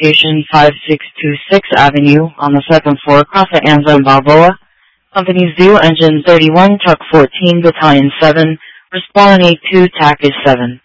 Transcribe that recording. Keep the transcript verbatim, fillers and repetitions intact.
location five six two sixth Avenue on the second floor, Casa Anza Balboa. Company's due engine thirty-one, truck fourteen, battalion seven, respond eight two, T A C is seven.